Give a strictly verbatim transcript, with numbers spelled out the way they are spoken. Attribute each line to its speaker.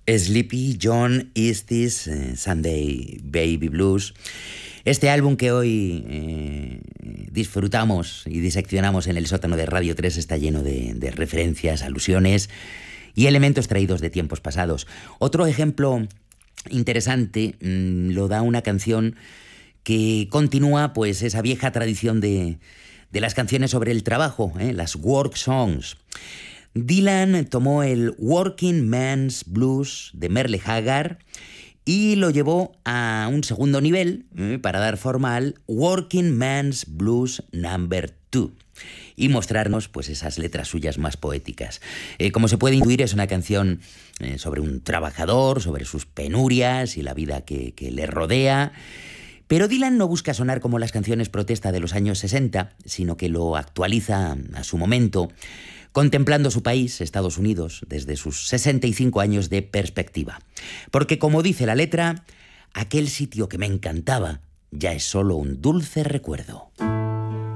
Speaker 1: Sleepy John Is This eh, Sunday Baby Blues. Este álbum que hoy eh, disfrutamos y diseccionamos en el sótano de Radio tres está lleno de, de referencias, alusiones y elementos traídos de tiempos pasados. Otro ejemplo interesante mmm, lo da una canción que continúa pues esa vieja tradición de, de las canciones sobre el trabajo, ¿eh? Las work songs. Dylan tomó el Working Man's Blues de Merle Haggard y lo llevó a un segundo nivel ¿eh? para dar forma al Working Man's Blues Number dos y mostrarnos pues esas letras suyas más poéticas. Eh, como se puede intuir, es una canción eh, sobre un trabajador, sobre sus penurias y la vida que, que le rodea. Pero Dylan no busca sonar como las canciones protesta de los años sesenta, sino que lo actualiza a su momento, contemplando su país, Estados Unidos, desde sus sesenta y cinco años de perspectiva. Porque, como dice la letra, aquel sitio que me encantaba ya es solo un dulce recuerdo.